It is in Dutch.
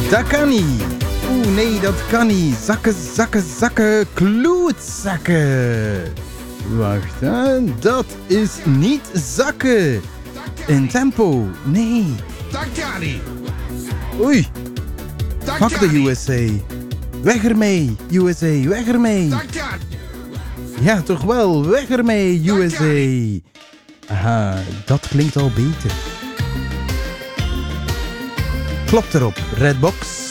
Dat kan niet. Oeh, nee, dat kan niet. Zakken, zakken, zakken. Klootzakken. Wacht, hè. Dat is niet zakken. In tempo. Nee. Dat kan niet. Oei. Dat Fuck kan de niet. USA. Weg ermee, USA. Weg ermee. Dat kan. Ja, toch wel. Weg ermee, USA. Aha, dat klinkt al beter. Klopt erop, Redbox.